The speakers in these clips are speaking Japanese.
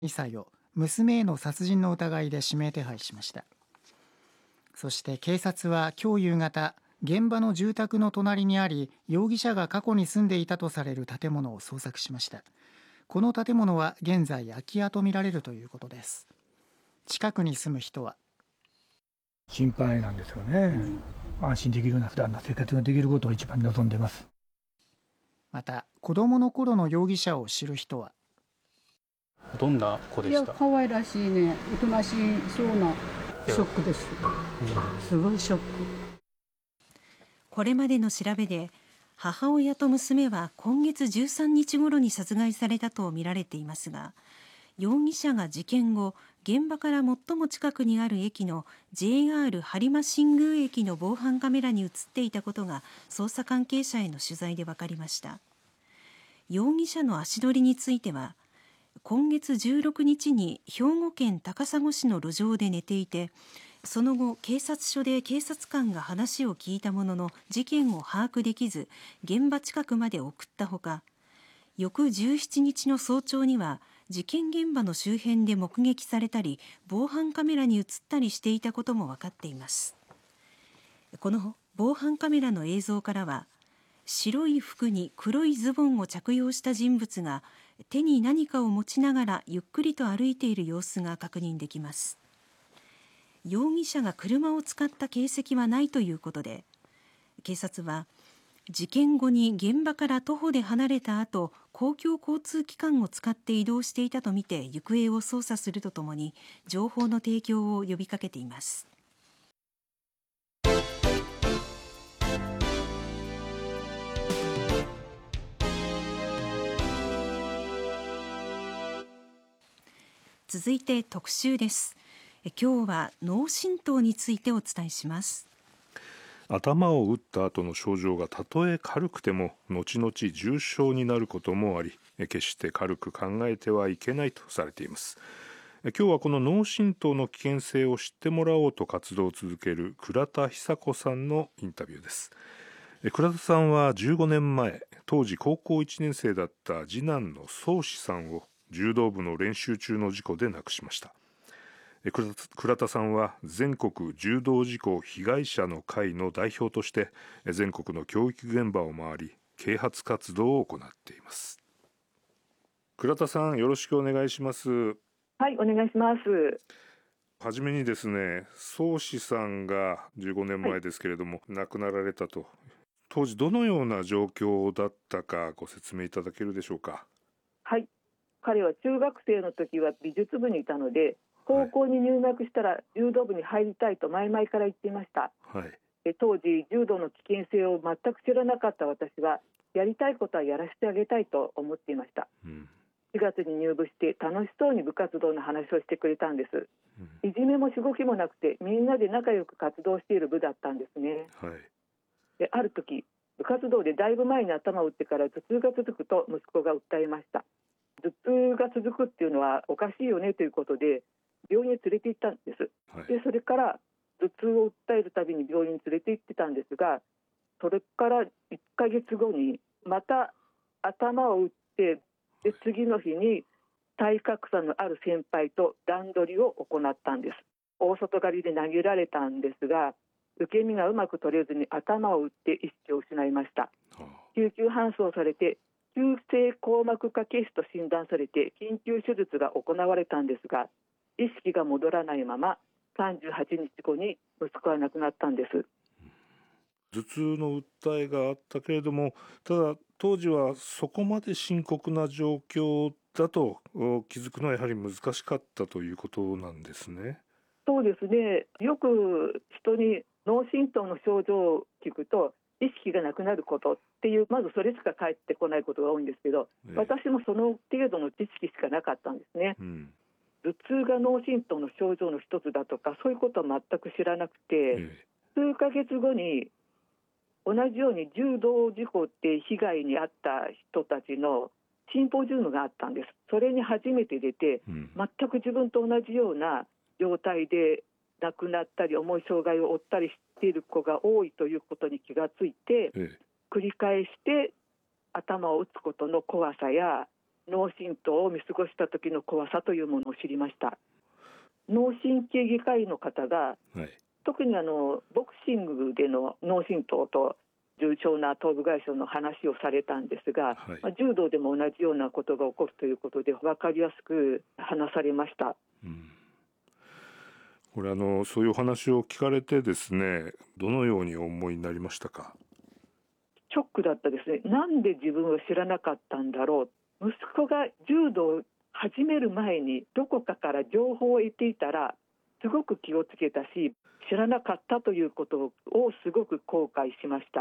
歳を娘への殺人の疑いで指名手配しました。そして警察は今日夕方、現場の住宅の隣にあり容疑者が過去に住んでいたとされる建物を捜索しました。この建物は現在空き家とみられるということです。近くに住む人は、 心配なんですよね。安心できるような普段の生活ができることを一番望んでいます。 また子供の頃の容疑者を知る人は、 どんな子でした？ 可愛らしいね、おとなしそうな。ショックです。すごいショック。 これまでの調べで母親と娘は今月13日頃に殺害されたとみられていますが、容疑者が事件後、現場から最も近くにある駅の JR 播磨新宮駅の防犯カメラに映っていたことが捜査関係者への取材で分かりました。容疑者の足取りについては、今月16日に兵庫県高砂市の路上で寝ていて、その後警察署で警察官が話を聞いたものの事件を把握できず現場近くまで送ったほか、翌17日の早朝には事件現場の周辺で目撃されたり防犯カメラに映ったりしていたことも分かっています。この防犯カメラの映像からは、白い服に黒いズボンを着用した人物が手に何かを持ちながらゆっくりと歩いている様子が確認できます。容疑者が車を使った形跡はないということで、警察は事件後に現場から徒歩で離れた後、公共交通機関を使って移動していたとみて行方を捜査するとともに情報の提供を呼びかけています。続いて特集です。今日は脳震盪についてお伝えします。 頭を打った後の症状がたとえ軽くても後々重症になることもあり、決して軽く考えてはいけないとされています。今日はこの脳震盪の危険性を知ってもらおうと活動を続ける倉田久子さんのインタビューです。倉田さんは15年前、当時高校1年生だった次男の宗志さんを柔道部の練習中の事故で亡くしました。倉田さんは全国柔道事故被害者の会の代表として全国の教育現場を回り啓発活動を行っています。倉田さん、よろしくお願いします。 はい、お願いします。 はじめにですね、宗志さんが15年前ですけれども、亡くなられたと。当時どのような状況だったかご説明いただけるでしょうか。 はい、彼は中学生の時は美術部にいたので、高校に入学したら柔道部に入りたいと前々から言っていました。 はい、 当時柔道の危険性を全く知らなかった私は、やりたいことはやらせてあげたいと思っていました。4月に入部して楽しそうに部活動の話をしてくれたんです。いじめもしごきもなくてみんなで仲良く活動している部だったんですね。である時、部活動でだいぶ前に頭を打ってから頭痛が続くと息子が訴えました。頭痛が続くっていうのはおかしいよねということで病院へ連れて行ったんです。でそれから頭痛を訴えるたびに病院に連れて行ってたんですが、それから1ヶ月後にまた頭を打って、で次の日に体格差のある先輩と段取りを行ったんです。大外刈りで投げられたんですが、受け身がうまく取れずに頭を打って意識を失いました。救急搬送されて急性硬膜下血腫と診断されて緊急手術が行われたんですが、意識が戻らないまま38日後に息子は亡くなったんです。 頭痛の訴えがあったけれども、ただ当時はそこまで深刻な状況だと気づくのはやはり難しかったということなんですね。 そうですね。よく人に脳震盪の症状を聞くと意識がなくなることっていう、まずそれしか返ってこないことが多いんですけど、私もその程度の知識しかなかったんですね。頭痛が脳震盪の症状の一つだとかそういうことは全く知らなくて、数ヶ月後に同じように柔道事故って被害に遭った人たちのシンポジウムがあったんです。それに初めて出て、全く自分と同じような状態で亡くなったり重い障害を負ったりしている子が多いということに気がついて、繰り返して頭を打つことの怖さや脳震盪を見過ごした時の怖さというものを知りました。脳神経外科医の方が、 はい、 特にボクシングでの脳震盪と重症な頭部外傷の話をされたんですが、 はい、 柔道でも同じようなことが起こるということで分かりやすく話されました。 これそういうお話を聞かれてですね、どのようにお思いになりましたか？ ショックだったですね。なんで自分を知らなかったんだろう。息子が柔道を始める前にどこかから情報を得ていたらすごく気をつけたし、知らなかったということをすごく後悔しました。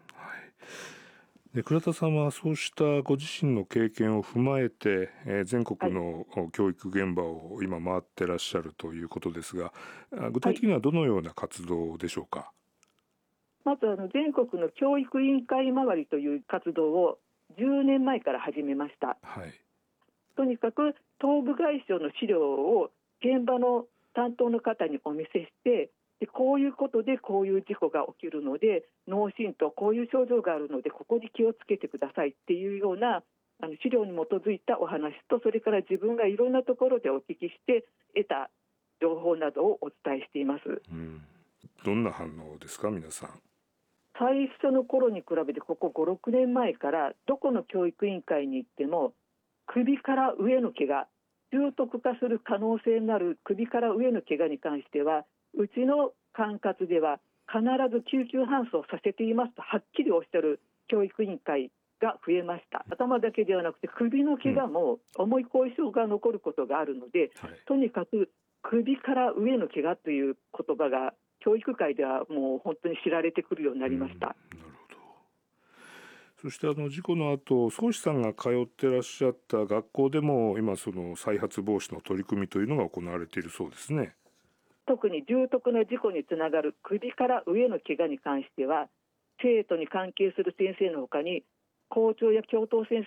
で、倉田さんはそうしたご自身の経験を踏まえて、全国の教育現場を今回ってらっしゃるということですが、具体的にはどのような活動でしょうか？ まず全国の教育委員会周りという活動を10年前から始めました。 はい、 とにかく頭部外傷の資料を現場の担当の方にお見せして、でこういうことでこういう事故が起きるので、脳震盪こういう症状があるのでここに気をつけてくださいっていうような資料に基づいたお話と、それから自分がいろんなところでお聞きして得た情報などをお伝えしています。 どんな反応ですか、皆さん？ 最初の頃に比べてここ5、6年前からどこの教育委員会に行っても首から上の怪我、重篤化する可能性のある首から上の怪我に関しては、うちの管轄では必ず救急搬送させていますとはっきりおっしゃる教育委員会が増えました。頭だけではなくて首の怪我も重い後遺症が残ることがあるので、とにかく首から上の怪我という言葉が教育界ではもう本当に知られてくるようになりました。 なるほど。そして事故の後、宗師さんが通ってらっしゃった学校でも今その再発防止の取り組みというのが行われているそうですね。 特に重篤な事故につながる首から上の怪我に関しては、生徒に関係する先生のほかに校長や教頭先